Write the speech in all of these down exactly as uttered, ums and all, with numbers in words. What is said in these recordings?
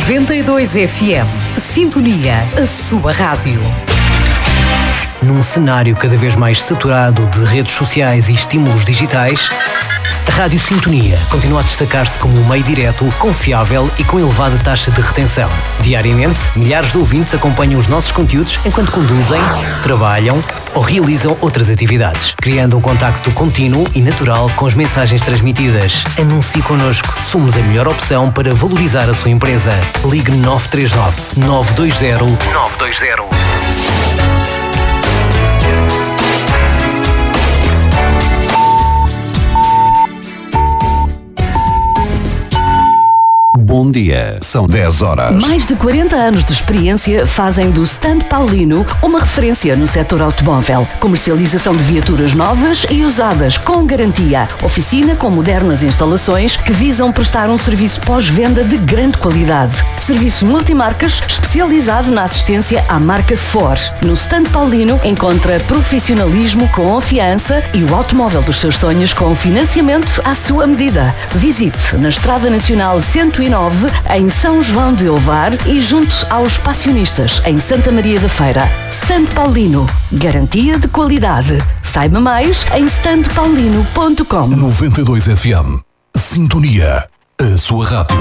noventa e dois F M. Sintonia, a sua rádio. Num cenário cada vez mais saturado de redes sociais e estímulos digitais, a Rádio Sintonia continua a destacar-se como um meio direto, confiável e com elevada taxa de retenção. Diariamente, milhares de ouvintes acompanham os nossos conteúdos enquanto conduzem, trabalham ou realizam outras atividades, criando um contacto contínuo e natural com as mensagens transmitidas. Anuncie connosco. Somos a melhor opção para valorizar a sua empresa. Ligue nove três nove, nove dois zero, nove dois zero. Bom dia, são dez horas. Mais de quarenta anos de experiência fazem do Stand Paulino uma referência no setor automóvel. Comercialização de viaturas novas e usadas com garantia. Oficina com modernas instalações que visam prestar um serviço pós-venda de grande qualidade. Serviço multimarcas especializado na assistência à marca Ford. No Stand Paulino encontra profissionalismo com confiança e o automóvel dos seus sonhos com financiamento à sua medida. Visite na Estrada Nacional cento e nove em São João de Ovar e junto aos passionistas em Santa Maria da Feira. Stand Paulino, garantia de qualidade. Saiba mais em stand paulino ponto com. noventa e dois F M. Sintonia, a sua rádio.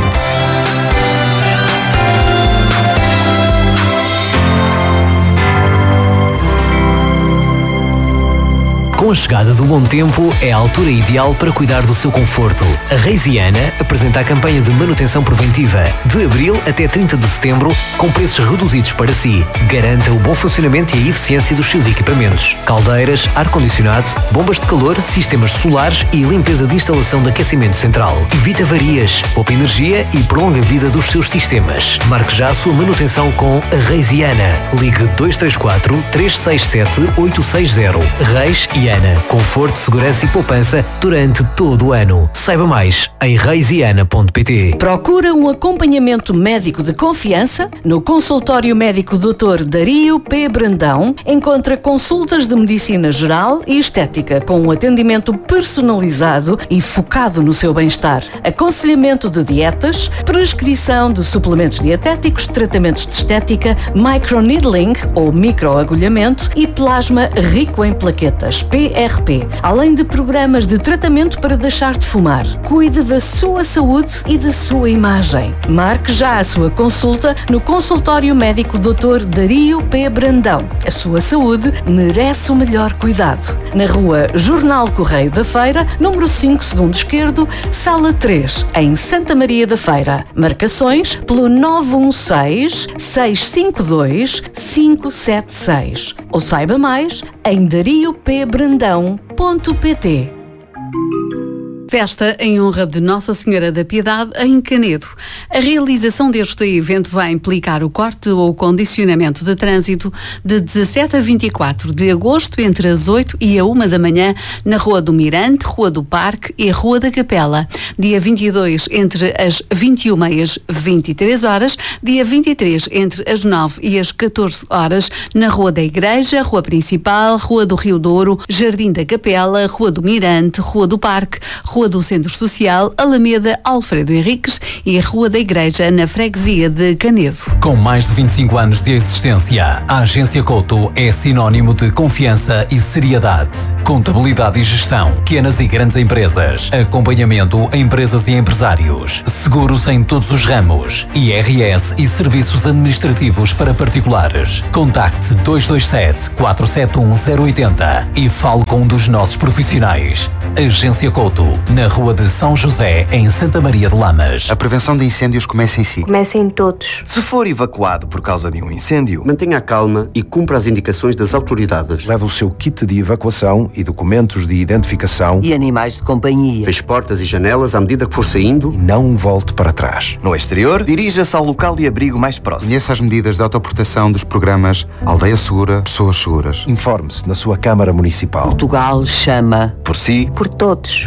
Com a chegada do bom tempo, é a altura ideal para cuidar do seu conforto. A Reisiana apresenta a campanha de manutenção preventiva de abril até trinta de setembro, com preços reduzidos para si. Garanta o bom funcionamento e a eficiência dos seus equipamentos. Caldeiras, ar-condicionado, bombas de calor, sistemas solares e limpeza de instalação de aquecimento central. Evite avarias, poupa energia e prolonga a vida dos seus sistemas. Marque já a sua manutenção com a Reisiana. Ligue dois três quatro, três seis sete, oito seis zero. Reis e Ana. Conforto, segurança e poupança durante todo o ano. Saiba mais em reisiana ponto pt. Procura um acompanhamento médico de confiança? No consultório médico doutor Dario P. Brandão encontra consultas de medicina geral e estética com um atendimento personalizado e focado no seu bem-estar. Aconselhamento de dietas, prescrição de suplementos dietéticos, tratamentos de estética, microneedling ou microagulhamento e plasma rico em plaquetas, P R P, além de programas de tratamento para deixar de fumar. Cuide da sua saúde e da sua imagem. Marque já a sua consulta no consultório médico doutor Dario P. Brandão. A sua saúde merece o melhor cuidado. Na rua Jornal Correio da Feira, número cinco, segundo esquerdo, sala três, em Santa Maria da Feira. Marcações pelo nove um seis, seis cinco dois, cinco sete seis. Ou saiba mais em dario p brandão ponto pt. Festa em honra de Nossa Senhora da Piedade em Canedo. A realização deste evento vai implicar o corte ou condicionamento de trânsito de dezassete a vinte e quatro de agosto entre as oito e a uma da manhã na Rua do Mirante, Rua do Parque e Rua da Capela. Dia vinte e dois entre as vinte e uma e as vinte e três horas. Dia vinte e três entre as nove e as catorze horas na Rua da Igreja, Rua Principal, Rua do Rio Douro, Jardim da Capela, Rua do Mirante, Rua do Parque, Rua do Centro Social, Alameda Alfredo Henriques e Rua da Igreja na freguesia de Canedo. Com mais de vinte e cinco anos de existência, a Agência Couto é sinónimo de confiança e seriedade. Contabilidade e gestão, pequenas e grandes empresas, acompanhamento a empresas e empresários, seguros em todos os ramos, I R S e serviços administrativos para particulares. Contacte dois dois sete, quatro sete um, zero oito zero e fale com um dos nossos profissionais. Agência Couto, na Rua de São José, em Santa Maria de Lamas. A prevenção de incêndios começa em si. Começa em todos. Se for evacuado por causa de um incêndio, mantenha a calma e cumpra as indicações das autoridades. Leve o seu kit de evacuação e documentos de identificação. E animais de companhia. Feche portas e janelas à medida que for saindo. E não volte para trás. No exterior, dirija-se ao local de abrigo mais próximo. Conheça as medidas de autoproteção dos programas Aldeia Segura, Pessoas Seguras. Informe-se na sua Câmara Municipal. Portugal chama. Por si. Por todos. Campanha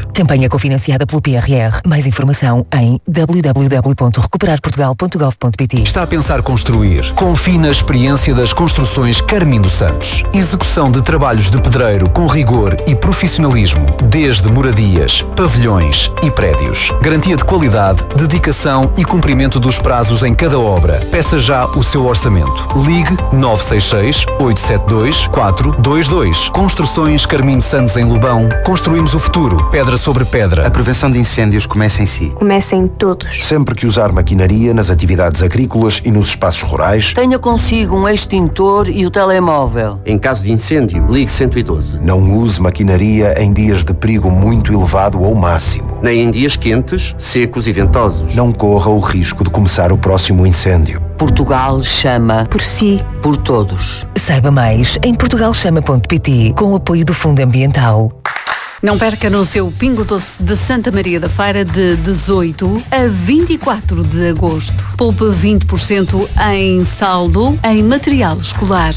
é cofinanciada pelo P R R. Mais informação em w w w ponto recuperar portugal ponto gov ponto p t. Está a pensar construir? Confie na experiência das construções Carmindo Santos. Execução de trabalhos de pedreiro com rigor e profissionalismo, desde moradias, pavilhões e prédios. Garantia de qualidade, dedicação e cumprimento dos prazos em cada obra. Peça já o seu orçamento. Ligue nove seis seis, oito sete dois, quatro dois dois. Construções Carmindo Santos em Lobão. Construímos o futuro, pedra sobre pedra. A prevenção de incêndios começa em si. Começa em todos. Sempre que usar maquinaria nas atividades agrícolas e nos espaços rurais, tenha consigo um extintor e o telemóvel. Em caso de incêndio, ligue cento e doze. Não use maquinaria em dias de perigo muito elevado ou máximo. Nem em dias quentes, secos e ventosos. Não corra o risco de começar o próximo incêndio. Portugal chama por si, por todos. Saiba mais em portugal chama ponto p t com o apoio do Fundo Ambiental. Não perca no seu Pingo Doce de Santa Maria da Feira de dezoito a vinte e quatro de agosto. Poupe vinte por cento em saldo em material escolar.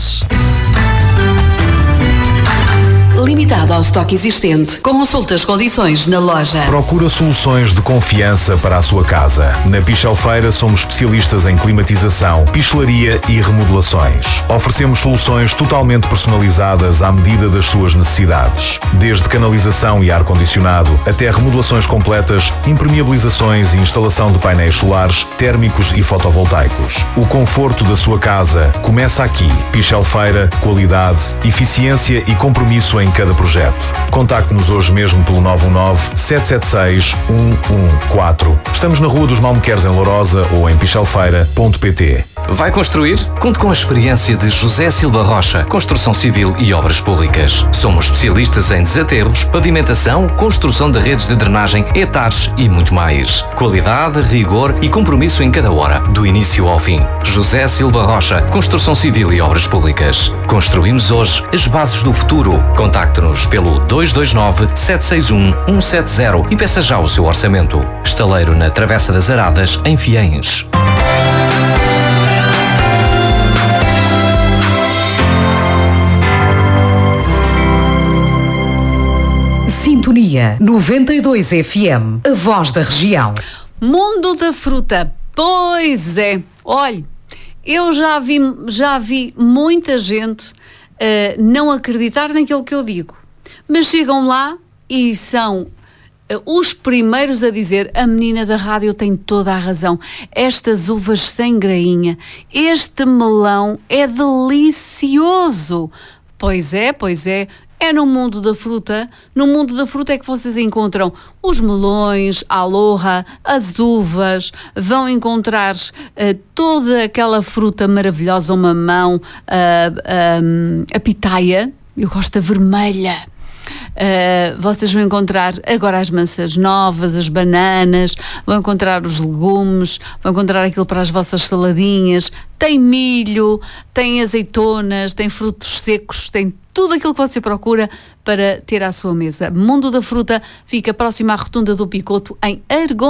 Limitado ao estoque existente. Consulte as condições na loja. Procura soluções de confiança para a sua casa. Na Pichel Feira somos especialistas em climatização, pichelaria e remodelações. Oferecemos soluções totalmente personalizadas à medida das suas necessidades. Desde canalização e ar-condicionado até remodelações completas, impermeabilizações e instalação de painéis solares, térmicos e fotovoltaicos. O conforto da sua casa começa aqui. Pichel Feira, qualidade, eficiência e compromisso em cada projeto. Contacte-nos hoje mesmo pelo nove um nove, sete sete seis, um um quatro. Estamos na Rua dos Malmequeres em Lourosa ou em pichelfeira ponto p t. Vai construir? Conte com a experiência de José Silva Rocha, Construção Civil e Obras Públicas. Somos especialistas em desaterros, pavimentação, construção de redes de drenagem, etares e muito mais. Qualidade, rigor e compromisso em cada hora, do início ao fim. José Silva Rocha, Construção Civil e Obras Públicas. Construímos hoje as bases do futuro. Contacte-nos pelo dois dois nove, sete seis um, um sete zero e peça já o seu orçamento. Estaleiro na Travessa das Aradas, em Fiens. Sintonia noventa e dois F M, a voz da região. Mundo da fruta. Pois é. Olhe, eu já vi, já vi muita gente uh, não acreditar naquilo que eu digo. Mas chegam lá e são uh, os primeiros a dizer: a menina da rádio tem toda a razão. Estas uvas sem grainha, este melão é delicioso. Pois é, pois é. É no mundo da fruta, no mundo da fruta é que vocês encontram os melões, a aloha, as uvas, vão encontrar uh, toda aquela fruta maravilhosa, o mamão, uh, uh, a pitaia, eu gosto da vermelha. Uh, vocês vão encontrar agora as maçãs novas, as bananas, vão encontrar os legumes, vão encontrar aquilo para as vossas saladinhas, tem milho, tem azeitonas, tem frutos secos, tem tudo aquilo que você procura para ter à sua mesa. Mundo da Fruta fica próximo à Rotunda do Picoto, em Argon.